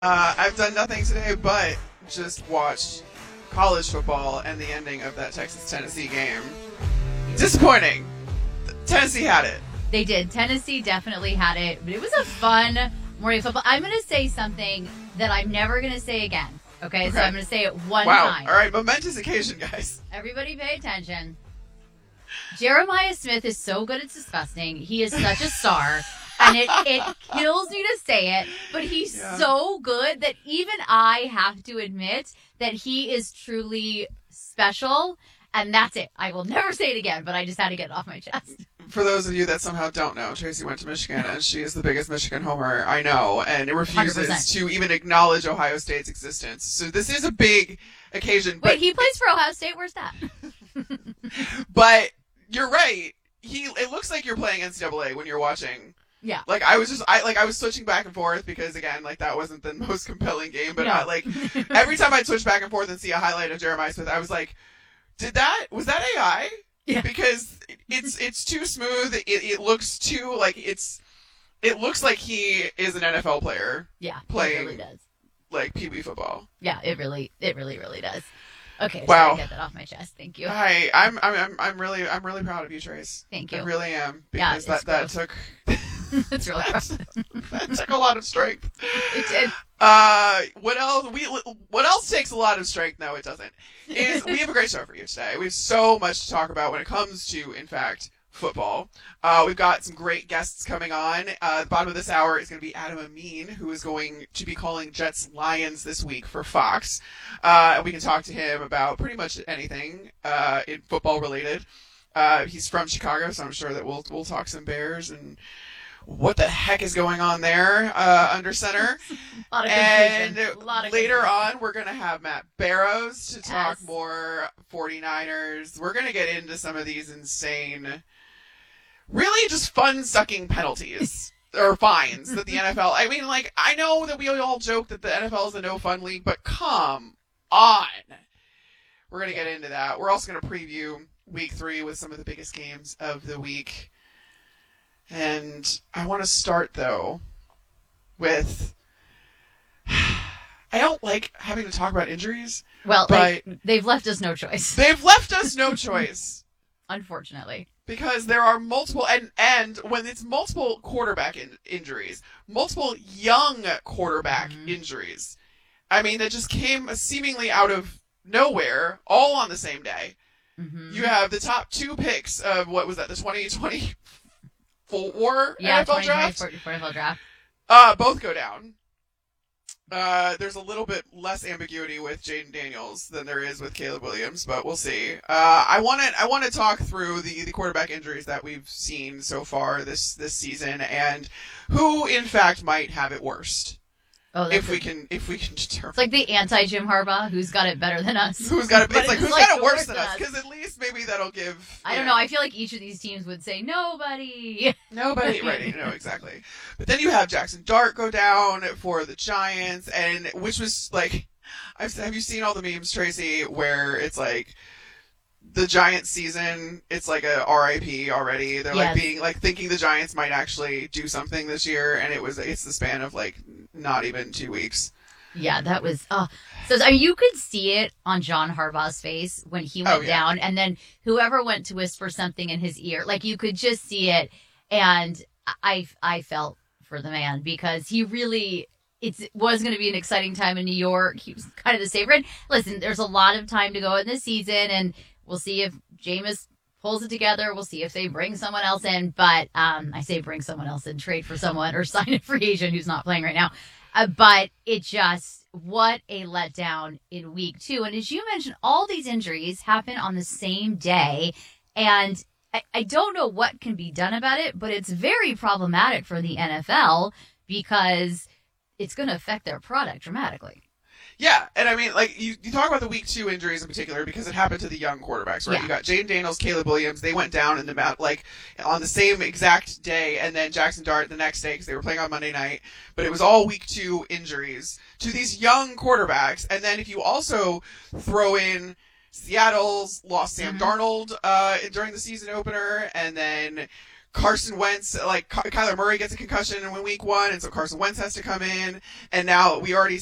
I've done nothing today but just watched college football and the ending of that Texas-Tennessee game. Disappointing. Tennessee had it. They did. Tennessee definitely had it, but it was a fun morning of football. I'm going to say something that I'm never going to say again. Okay, so I'm going to say it one time. All right, momentous occasion, guys. Everybody pay attention. Jeremiah Smith is so good it's disgusting. He is such a star. And it kills me to say it, but he's so good that even I have to admit that he is truly special. And that's it. I will never say it again, but I just had to get it off my chest. For those of you that somehow don't know, Tracy went to Michigan, and she is the biggest Michigan homer I know, and it refuses 100%. to even acknowledge Ohio State's existence. So this is a big occasion. Wait, he plays for Ohio State? Where's that? But you're right. It looks like you're playing NCAA when you're watching. Yeah. Like I was switching back and forth because again, like that wasn't the most compelling game, but No. Every time I'd switch back and forth and see a highlight of Jeremiah Smith, I was like, was that AI? Yeah. Because it's too smooth. It looks too like it looks like he is an NFL player. Yeah, playing it really does. like Pee Wee football. Yeah, it really does. Okay, Wow. so I get that off my chest. Thank you. I'm really proud of you, Trace. Thank you. I really am Yeah, because it's that gross. took It's really rough. that took a lot of strength. It did. What else? What else takes a lot of strength? No, it doesn't. We have a great show for you today. We have so much to talk about when it comes to, in fact, football. We've got some great guests coming on. The bottom of this hour is going to be Adam Amin, who is going to be calling Jets Lions this week for Fox. And we can talk to him about pretty much anything in football related. He's from Chicago, so I'm sure that we'll talk some Bears and what the heck is going on there under center. A lot of And confusion. A lot of later confusion. on, we're going to have Matt Barrows to talk Yes. more 49ers. We're going to get into some of these insane, really just fun-sucking penalties or fines that the NFL... I mean, like, I know that we all joke that the NFL is a no-fun league, but come on. We're going to get into that. We're also going to preview Week 3 with some of the biggest games of the week. And I want to start, though, with... I don't like having to talk about injuries. Well, but they've left us no choice, they've left us no choice. unfortunately. Because there are multiple... And when it's multiple quarterback injuries, multiple young quarterback injuries, I mean, that just came seemingly out of nowhere, all on the same day. Mm-hmm. You have the top two picks of, what was that, the 2024 Yeah, NFL draft? 2024 NFL draft. Both go down. There's a little bit less ambiguity with Jaden Daniels than there is with Caleb Williams, but we'll see. I want to talk through the quarterback injuries that we've seen so far this season and who, in fact, might have it worst. Oh, If we can determine. It's like the anti-Jim Harbaugh, who's got it better than us. Who's got it? But It's like it's who's like got it worse worse than than us? us. Because at least maybe that'll give. I don't know. I feel like each of these teams would say nobody. Nobody, right? No, exactly. But then you have Jackson Dart go down for the Giants, and which was like, have you seen all the memes, Tracy, where it's like the Giants season? It's like a RIP already. They're Yes. like being like thinking the Giants might actually do something this year, and it's the span of like not even 2 weeks. Yeah, that was. So I mean, you could see it on John Harbaugh's face when he went down, and then whoever went to whisper something in his ear, like you could just see it. And I felt for the man because he really. It was going to be an exciting time in New York. He was kind of the favorite. Listen, there's a lot of time to go in this season, and we'll see if Jameis pulls it together. We'll see if they bring someone else in. But I say bring someone else in, trade for someone, or sign a free agent who's not playing right now. But it just, what a letdown in week 2. And as you mentioned, all these injuries happen on the same day. And I don't know what can be done about it, but it's very problematic for the NFL because it's going to affect their product dramatically. Yeah, and I mean, like, you talk about the week 2 injuries in particular because it happened to the young quarterbacks, right? Yeah. You got Jaden Daniels, Caleb Williams, they went down in the like, on the same exact day, and then Jackson Dart the next day because they were playing on Monday night, but it was all week 2 injuries to these young quarterbacks, and then if you also throw in Seattle's lost Sam Darnold during the season opener, and then Carson Wentz, like Kyler Murray gets a concussion in week 1, and so Carson Wentz has to come in, and now we already